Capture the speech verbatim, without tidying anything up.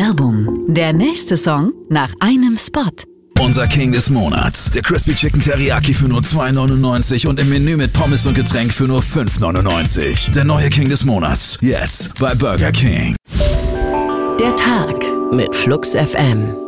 Werbung. Der nächste Song nach einem Spot. Unser King des Monats. Der Crispy Chicken Teriyaki für nur zwei neunundneunzig und im Menü mit Pommes und Getränk für nur fünf neunundneunzig. Der neue King des Monats. Jetzt bei Burger King. Der Tag mit Flux F M.